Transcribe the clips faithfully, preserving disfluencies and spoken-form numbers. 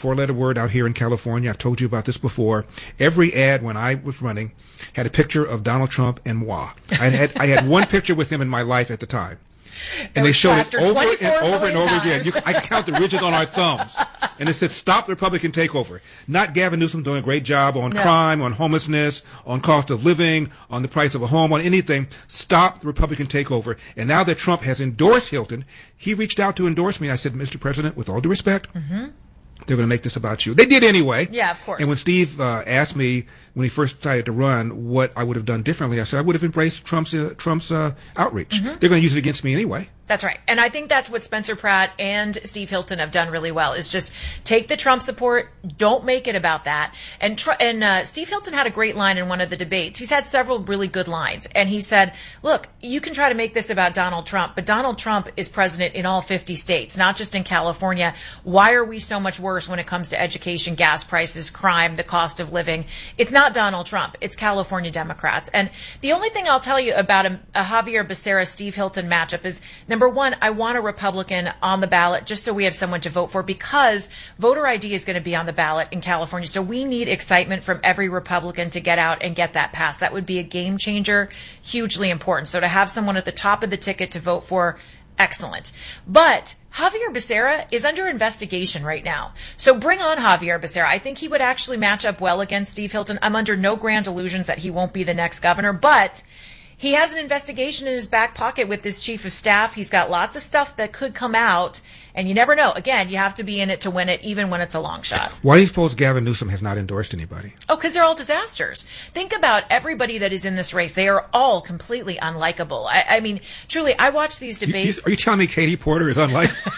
four-letter word out here in California. I've told you about this before. Every ad when I was running had a picture of Donald Trump and moi. I had I had one picture with him in my life at the time. And they showed it over and over and over again. You, I could count the ridges on our thumbs. And it said, stop the Republican takeover. Not Gavin Newsom doing a great job on no. crime, on homelessness, on cost of living, on the price of a home, on anything. Stop the Republican takeover. And now that Trump has endorsed Hilton, he reached out to endorse me. I said, Mister President, with all due respect, mm-hmm. they're going to make this about you. They did anyway. Yeah, of course. And when Steve uh, asked me when he first decided to run what I would have done differently, I said I would have embraced Trump's uh, Trump's uh, outreach. Mm-hmm. They're going to use it against me anyway. That's right. And I think that's what Spencer Pratt and Steve Hilton have done really well, is just take the Trump support, don't make it about that. And tr- and uh, Steve Hilton had a great line in one of the debates. He's had several really good lines. And he said, look, you can try to make this about Donald Trump, but Donald Trump is president in all fifty states, not just in California. Why are we so much worse when it comes to education, gas prices, crime, the cost of living? It's not Donald Trump. It's California Democrats. And the only thing I'll tell you about a, a Javier Becerra, Steve Hilton matchup is, number one, I want a Republican on the ballot just so we have someone to vote for, because voter I D is going to be on the ballot in California. So we need excitement from every Republican to get out and get that passed. That would be a game changer, hugely important. So to have someone at the top of the ticket to vote for, excellent. But Javier Becerra is under investigation right now. So bring on Javier Becerra. I think he would actually match up well against Steve Hilton. I'm under no grand illusions that he won't be the next governor, but he has an investigation in his back pocket with his chief of staff. He's got lots of stuff that could come out, and you never know. Again, you have to be in it to win it, even when it's a long shot. Why do you suppose Gavin Newsom has not endorsed anybody? Oh, because they're all disasters. Think about everybody that is in this race. They are all completely unlikable. I, I mean, truly, I watch these debates. You, you, are you telling me Katie Porter is unlikable?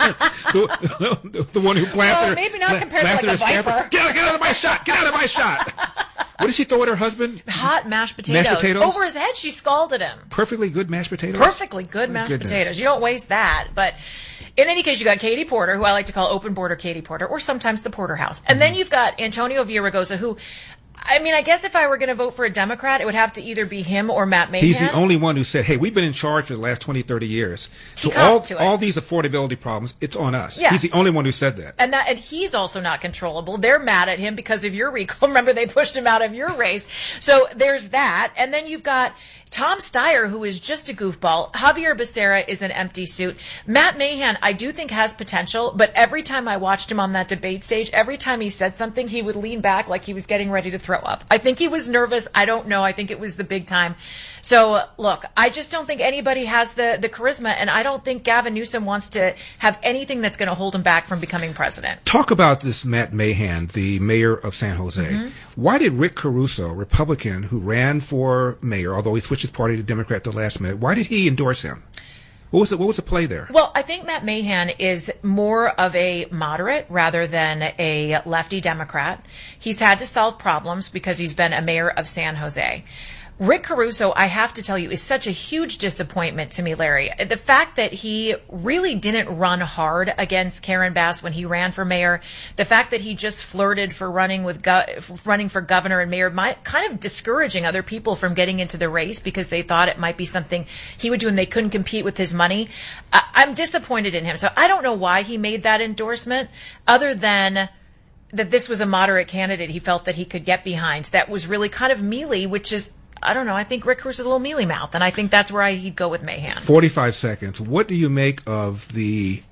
the, the, the one who planted well, maybe not compared to like a viper. Get, get out of my shot! Get out of my shot! What did she throw at her husband? Hot mashed potatoes. Mashed potatoes? Over his head, she scalded him. Perfectly good mashed potatoes? Perfectly good mashed Goodness. potatoes. You don't waste that. But in any case, you got Katie Porter, who I like to call open border Katie Porter, or sometimes the Porterhouse. And mm-hmm. then you've got Antonio Villaraigosa, who, I mean, I guess if I were going to vote for a Democrat, it would have to either be him or Matt Mahan. He's the only one who said, hey, we've been in charge for the last twenty, thirty years. He So all, to it. all these affordability problems, it's on us. Yeah. He's the only one who said that. And that, and he's also not controllable. They're mad at him because of your recall. Remember, they pushed him out of your race. So there's that. And then you've got Tom Steyer, who is just a goofball. Javier Becerra is an empty suit. Matt Mahan, I do think has potential, but every time I watched him on that debate stage, every time he said something, he would lean back like he was getting ready to throw up. I think he was nervous. I don't know. I think it was the big time. So look, I just don't think anybody has the, the charisma, and I don't think Gavin Newsom wants to have anything that's going to hold him back from becoming president. Talk about this Matt Mahan, the mayor of San Jose. Mm-hmm. Why did Rick Caruso, Republican, who ran for mayor, although he switched his party to Democrat at the last minute, why did he endorse him? What was the, what was the play there? Well, I think Matt Mahan is more of a moderate rather than a lefty Democrat. He's had to solve problems because he's been a mayor of San Jose. Rick Caruso, I have to tell you, is such a huge disappointment to me, Larry. The fact that he really didn't run hard against Karen Bass when he ran for mayor, the fact that he just flirted for running with go- running for governor and mayor, might, kind of discouraging other people from getting into the race because they thought it might be something he would do and they couldn't compete with his money. I- I'm disappointed in him. So I don't know why he made that endorsement, other than that this was a moderate candidate he felt that he could get behind. That was really kind of mealy, which is, I don't know. I think Rick Caruso is a little mealy mouth, and I think that's where I, he'd go with Mahan. forty-five seconds. What do you make of the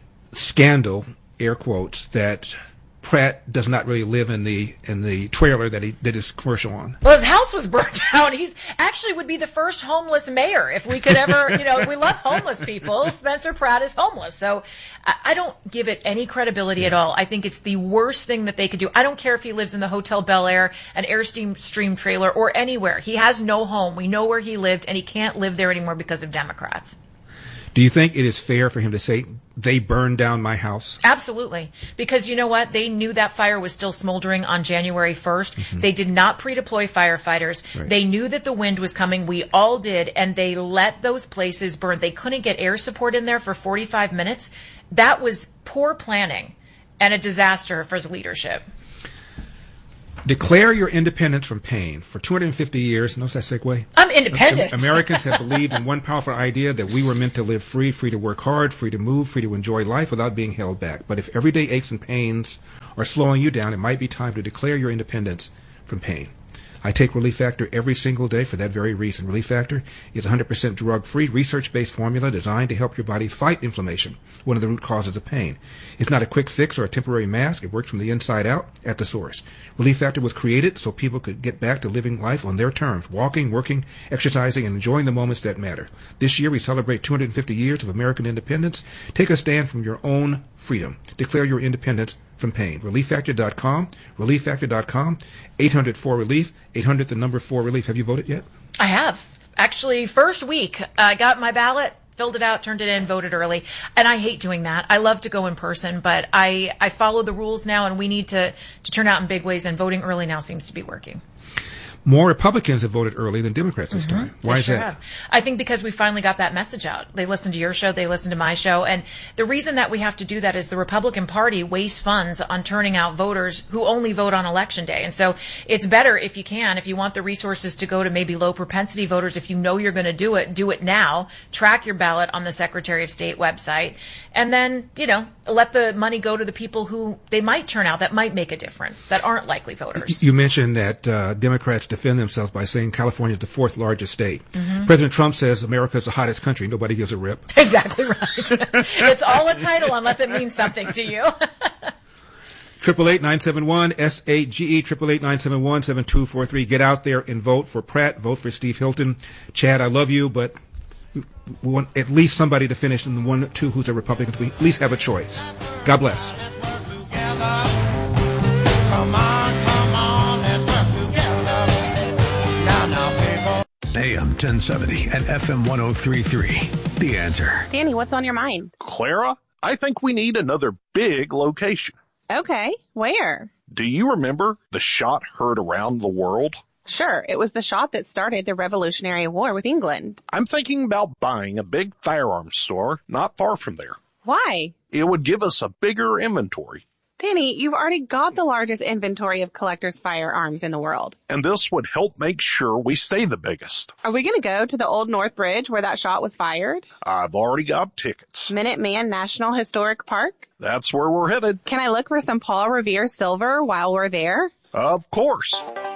scandal, air quotes, that Pratt does not really live in the in the trailer that he did his commercial on? Well, his house was burnt down. He's actually would be the first homeless mayor if we could ever, you know, we love homeless people. Spencer Pratt is homeless. So I, I don't give it any credibility yeah. at all. I think it's the worst thing that they could do. I don't care if he lives in the Hotel Bel Air, an Airstream stream trailer, or anywhere. He has no home. We know where he lived, and he can't live there anymore because of Democrats. Do you think it is fair for him to say, they burned down my house? Absolutely. Because you know what? They knew that fire was still smoldering on January first. Mm-hmm. They did not pre-deploy firefighters. Right. They knew that the wind was coming. We all did. And they let those places burn. They couldn't get air support in there for forty-five minutes. That was poor planning and a disaster for his leadership. Declare your independence from pain. For two hundred fifty years, notice that segue? I'm independent. Americans have believed in one powerful idea that we were meant to live free, free to work hard, free to move, free to enjoy life without being held back. But if everyday aches and pains are slowing you down, it might be time to declare your independence from pain. I take Relief Factor every single day for that very reason. Relief Factor is a one hundred percent drug-free, research-based formula designed to help your body fight inflammation, one of the root causes of pain. It's not a quick fix or a temporary mask. It works from the inside out at the source. Relief Factor was created so people could get back to living life on their terms, walking, working, exercising, and enjoying the moments that matter. This year, we celebrate two hundred fifty years of American independence. Take a stand from your own freedom. Declare your independence from pain. relief factor dot com, relief factor dot com, eight hundred four relief, eight hundred the number four relief. Have you voted yet? I have. Actually, first week, I got my ballot, filled it out, turned it in, voted early. And I hate doing that. I love to go in person, but I, I follow the rules now, and we need to, to turn out in big ways, and voting early now seems to be working. More Republicans have voted early than Democrats this mm-hmm. time. Why they is sure that? Have. I think because we finally got that message out. They listened to your show. They listened to my show. And the reason that we have to do that is the Republican Party wastes funds on turning out voters who only vote on Election Day. And so it's better if you can, if you want the resources to go to maybe low propensity voters, if you know you're going to do it, do it now. Track your ballot on the Secretary of State website. And then, you know, let the money go to the people who they might turn out that might make a difference, that aren't likely voters. You mentioned that uh, Democrats defend themselves by saying California is the fourth largest state. Mm-hmm. President Trump says America is the hottest country. Nobody gives a rip. Exactly right. It's all a title unless it means something to you. Triple eight nine seven one S A G E triple eight nine seven one seven two four three. Get out there and vote for Pratt. Vote for Steve Hilton. Chad, I love you, but we want at least somebody to finish in the one, two who's a Republican. We at least have a choice. God bless. Come on, come on, let's work together. Now, now, people. A M ten seventy and F M one oh three point three. The Answer. Danny, what's on your mind? Clara, I think we need another big location. Okay, where? Do you remember the shot heard around the world? Sure, it was the shot that started the Revolutionary War with England. I'm thinking about buying a big firearms store not far from there. Why? It would give us a bigger inventory. Danny, you've already got the largest inventory of collectors' firearms in the world. And this would help make sure we stay the biggest. Are we going to go to the Old North Bridge where that shot was fired? I've already got tickets. Minuteman National Historic Park? That's where we're headed. Can I look for some Paul Revere silver while we're there? Of course.